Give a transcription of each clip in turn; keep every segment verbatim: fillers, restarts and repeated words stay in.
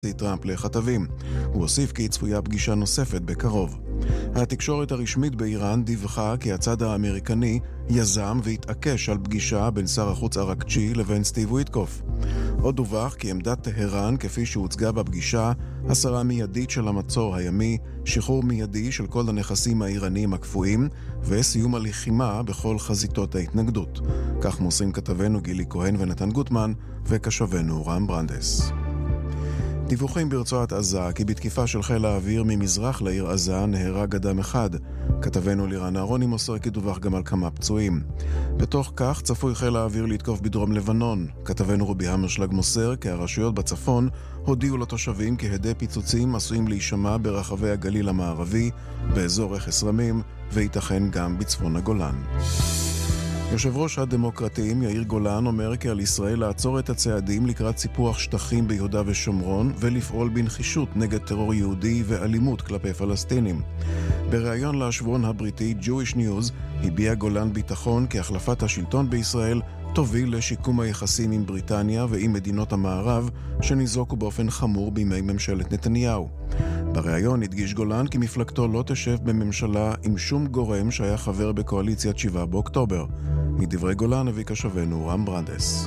טראמפ לכתבים. הוא הוסיף כי צפויה פגישה נוספת בקרוב. התקשורת הרשמית באיראן דיווחה כי הצד האמריקני יזם והתעקש על פגישה בין שר החוץ ארקצ'י לבין סטיב ויטקוף. עוד דווח כי עמדת טהרן כפי שהוצגה בפגישה, הסרה מיידית של המצור הימי, שחרור מיידי של כל הנכסים האיראניים הקפואים וסיום הלחימה בכל חזיתות ההתנגדות. כך מוסרים כתבנו גילי כהן ונתן גוטמן וקשבנו רם ברנדס. דיווחים ברצועת עזה כי בתקיפה של חיל האוויר ממזרח לעיר עזה נהרג אדם אחד. כתבנו לירן אהרוני מוסר כי דווח גם על כמה פצועים. בתוך כך צפוי חיל האוויר לתקוף בדרום לבנון. כתבנו רובי המרשלג מוסר כי הרשויות בצפון הודיעו לתושבים כי הדי פיצוצים עשויים להישמע ברחבי הגליל המערבי, באזור רכס רמים וייתכן גם בצפון הגולן. יושב ראש הדמוקרטים יאיר גולן אומר כי על ישראל לעצור את הצעדים לקראת סיפוח שטחים ביהודה ושומרון ולפעול בנחישות נגד טרור יהודי ואלימות כלפי פלסטינים. בריאיון לשבועון הבריטי Jewish News הביע גולן ביטחון כי החלפת השלטון בישראל תוביל לשיקום היחסים עם בריטניה ועם מדינות המערב שניזוקו באופן חמור בימי ממשלת נתניהו. בריאיון הדגיש גולן כי מפלגתו לא תשב בממשלה עם שום גורם שהיה חבר בקואליציית שבעה באוקטובר. מדברי גולן הביא קשבנו רם ברנדס.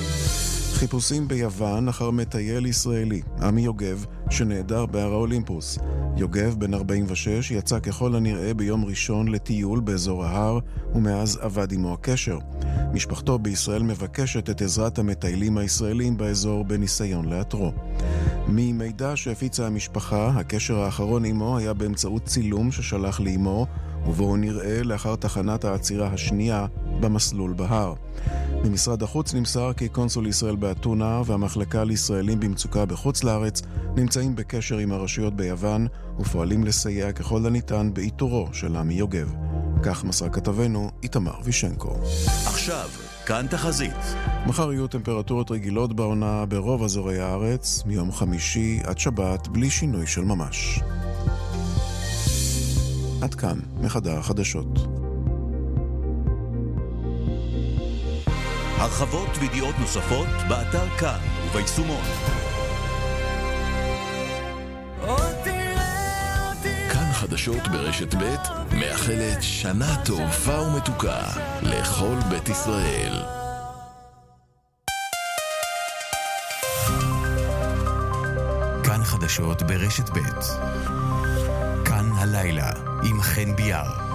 חיפושים ביוון אחר מטייל ישראלי, עמי יוגב, שנעדר בהר האולימפוס. יוגב, בן ארבעים ושש, יצא ככל הנראה ביום ראשון לטיול באזור ההר, ומאז עבד עמו הקשר. משפחתו בישראל מבקשת את עזרת המטיילים הישראלים באזור בניסיון לאתרו. ממידע שהפיצה המשפחה, הקשר האחרון עמו היה באמצעות צילום ששלח לאמו, ובו הוא נראה לאחר תחנת העצירה השנייה במסלול בהר. ממשרד החוץ נמסר כי קונסול ישראל באתונה והמחלקה לישראלים במצוקה בחוץ לארץ נמצאים בקשר עם הרשויות ביוון ופועלים לסייע ככל הניתן באיתורו של עמי יוגב. כך מסר כתבנו איתמר וישנקו. עכשיו, כאן תחזית. מחר יהיו טמפרטורות רגילות בעונה ברוב אזורי הארץ, מיום חמישי עד שבת בלי שינוי של ממש. עד כאן מחדר החדשות. הרחבות וידיעות נוספות באתר כאן וביישומון. כאן חדשות ברשת ב' מאחלת שנה טובה ומתוקה לכל בית ישראל. כאן חדשות ברשת ב' כאן הלילה עם חן ביאר.